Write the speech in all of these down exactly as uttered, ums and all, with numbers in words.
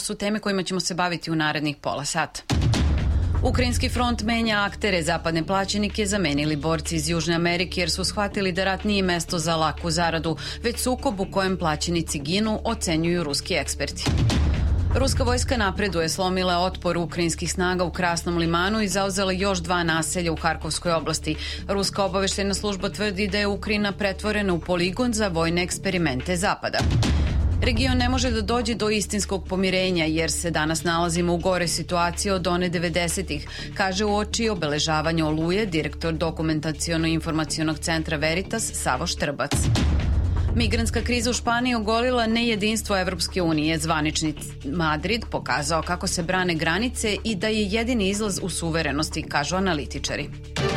su teme kojima ćemo se baviti u narednih pola sata. Ukrajinski front menja aktere, zapadne plaćenike zamenili borci iz Južne Amerike jer su shvatili da rat nije mesto za laku zaradu, već sukob u kojem plaćenici ginu, ocenjuju ruski eksperti. Ruska vojska napreduje, slomila otpor ukrajinskih snaga u Krasnom limanu i zauzela još dva naselja u Harkovskoj oblasti. Ruska obaveštajna služba tvrdi da je Ukrajina pretvorena u poligon za vojne eksperimente Zapada. Region ne može da dođe do istinskog pomirenja jer se danas nalazimo u gore situaciji od one devedesetih, kaže u oči obeležavanja Oluje direktor dokumentaciono-informacionog centra Veritas Savo Štrbac. Migrantska kriza u Španiji ogolila nejedinstvo Evropske unije. Zvanični Madrid pokazao kako se brane granice i da je jedini izlaz u suverenosti, kažu analitičari.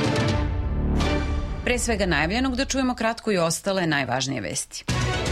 Pre svega najavljenog da čujemo kratko i ostale najvažnije vesti.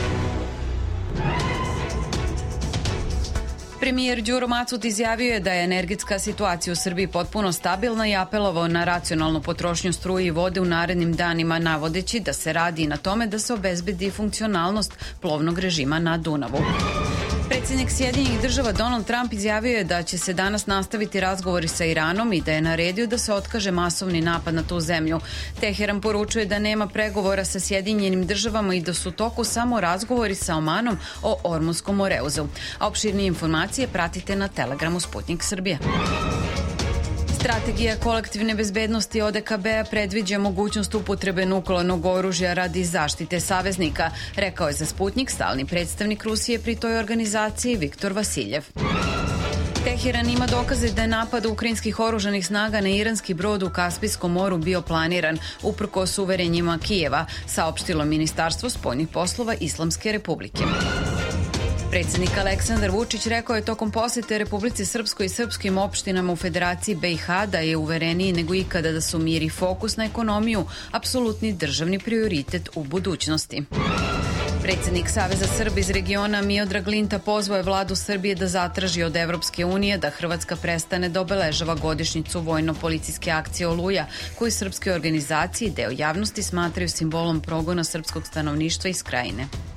Premijer Đuro Macut izjavio je da je energetska situacija u Srbiji potpuno stabilna i apelovao na racionalnu potrošnju struje i vode u narednim danima, navodeći da se radi na tome da se obezbedi funkcionalnost plovnog režima na Dunavu. Predsjednik Sjedinjenih država Donald Trump izjavio je da će se danas nastaviti razgovori sa Iranom i da je naredio da se otkaže masovni napad na tu zemlju. Teheran poručuje da nema pregovora sa Sjedinjenim državama i da su u toku samo razgovori sa Omanom o Ormunskom moreuzu. A opširnije informacije pratite na Telegramu Sputnik Srbija. Strategija kolektivne bezbednosti O D K B-a predviđa mogućnost upotrebe nuklearnog oružja radi zaštite saveznika, rekao je za Sputnik stalni predstavnik Rusije pri toj organizaciji Viktor Vasiljev. Teheran ima dokaze da je napad ukrajinskih oružanih snaga na iranski brod u Kaspijskom moru bio planiran, uprkos uverenjima Kijeva, saopštilo Ministarstvo spoljnih poslova Islamske republike. Predsjednik Aleksandar Vučić rekao je tokom posete Republici Srpskoj i srpskim opštinama u Federaciji B i H da je uvereniji nego ikada da su mir i fokus na ekonomiju apsolutni državni prioritet u budućnosti. Predsjednik Saveza Srba iz regiona Miodrag Linta pozvao je vladu Srbije da zatraži od Evropske unije da Hrvatska prestane da obeležava godišnjicu vojno-policijske akcije Oluja, koju srpske organizacije i deo javnosti smatraju simbolom progona srpskog stanovništva iz krajine.